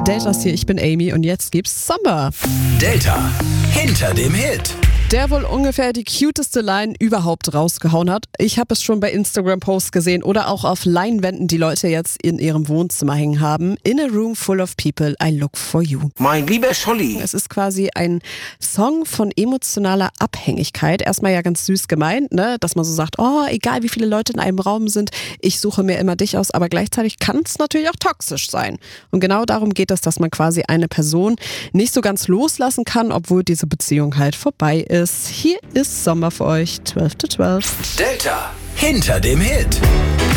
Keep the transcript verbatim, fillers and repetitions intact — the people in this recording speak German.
Deltas hier, ich bin Amy und jetzt gibt's Summer. Delta hinter dem Hit. Der wohl ungefähr die cuteste Line überhaupt rausgehauen hat. Ich habe es schon bei Instagram-Posts gesehen oder auch auf Leinwänden, die Leute jetzt in ihrem Wohnzimmer hängen haben. In a room full of people, I look for you. Mein lieber Scholli. Es ist quasi ein Song von emotionaler Abhängigkeit. Erstmal ja ganz süß gemeint, ne? Dass man so sagt, oh, egal wie viele Leute in einem Raum sind, ich suche mir immer dich aus. Aber gleichzeitig kann es natürlich auch toxisch sein. Und genau darum geht es, dass man quasi eine Person nicht so ganz loslassen kann, obwohl diese Beziehung halt vorbei ist. Hier ist Sommer für euch, zwölf zu zwölf. Delta hinter dem Hit.